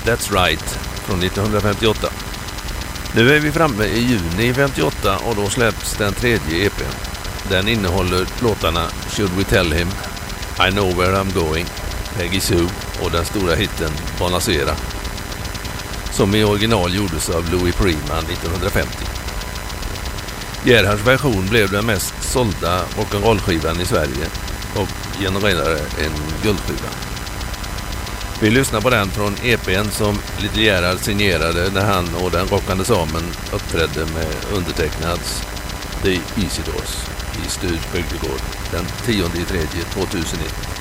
That's Right från 1958. Nu är vi framme i juni 58 och då släpps den tredje EPn. Den innehåller låtarna Should We Tell Him, I Know Where I'm Going, Peggy Sue och den stora hitten Bonacera, som i original gjordes av Louis Prima 1950. Gerhards version blev den mest sålda rock'n'roll-skivan i Sverige och genererade en guldskiva. Vi lyssnar på den från EPn som Little Gerhard signerade när han och den rockande samen uppträdde med undertecknads The Easy Doors i Stud Bygdegård den 10/3/2001.